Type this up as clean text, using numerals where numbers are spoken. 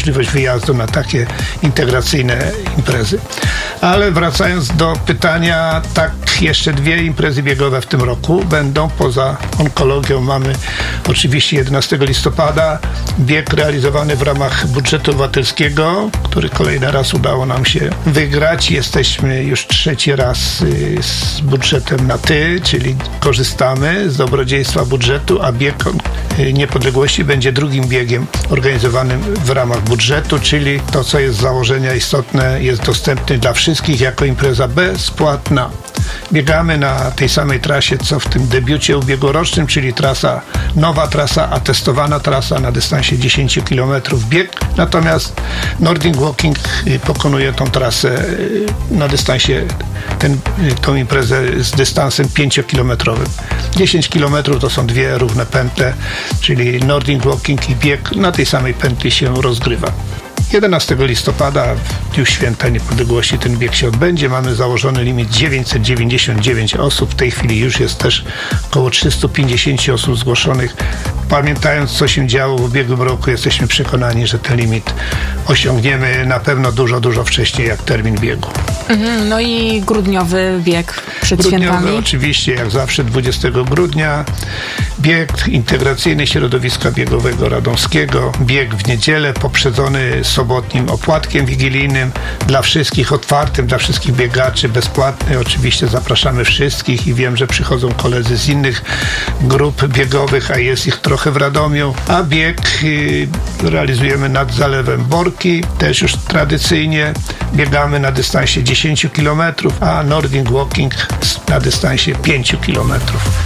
możliwość wyjazdu na takie integracyjne imprezy. Ale wracając do pytania, tak, jeszcze 2 imprezy biegowe w tym roku będą. Poza onkologią mamy oczywiście 11 listopada bieg realizowany w ramach budżetu obywatelskiego, który kolejny raz udało nam się wygrać. Jesteśmy już 3. raz z budżetem na ty, czyli korzystamy z dobrodziejstwa budżetu, a bieg niepodległości będzie drugim biegiem organizowanym w ramach budżetu, czyli to, co jest z założenia istotne, jest dostępny dla wszystkich jako impreza bezpłatna. Biegamy na tej samej trasie, co w tym debiucie ubiegłorocznym, czyli nowa trasa, atestowana trasa na dystansie 10 km bieg. Natomiast Nordic Walking pokonuje tą trasę na dystansie, tą imprezę z dystansem 5-kilometrowym. 10 km to są 2 równe pętle, czyli Nordic Walking i bieg na tej samej pętli się rozgrywa. 11 listopada, w Dniu Święta Niepodległości, ten bieg się odbędzie. Mamy założony limit 999 osób. W tej chwili już jest też około 350 osób zgłoszonych. Pamiętając, co się działo w ubiegłym roku, jesteśmy przekonani, że ten limit osiągniemy na pewno dużo wcześniej jak termin biegu. No i grudniowy bieg przed Grudniowy, świętami. oczywiście, jak zawsze 20 grudnia. Bieg integracyjny Środowiska Biegowego Radomskiego. Bieg w niedzielę poprzedzony sobotnim opłatkiem wigilijnym dla wszystkich, otwartym dla wszystkich biegaczy, bezpłatny. Oczywiście zapraszamy wszystkich i wiem, że przychodzą koledzy z innych grup biegowych, a jest ich trochę w Radomiu. A bieg realizujemy nad Zalewem Borki, też już tradycyjnie biegamy na dystansie 10 km, a Nordic Walking na dystansie 5 km.